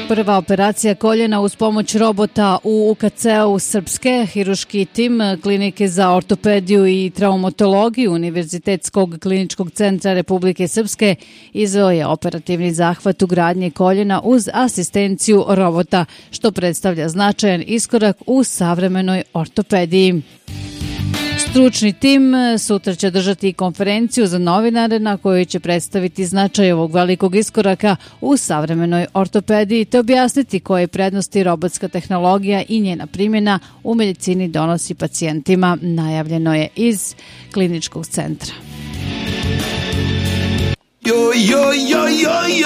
Prva operacija koljena uz pomoć robota u UKC-u Srpske, hiruški tim Klinike za ortopediju i traumatologiju Univerzitetskog kliničkog centra Republike Srpske izveo je operativni zahvat ugradnje koljena uz asistenciju robota, što predstavlja značajan iskorak u savremenoj ortopediji. Stručni tim sutra će držati konferenciju za novinare na kojoj će predstaviti značaj ovog velikog iskoraka u savremenoj ortopediji te objasniti koje prednosti robotska tehnologija i njena primjena u medicini donosi pacijentima, najavljeno je iz kliničkog centra.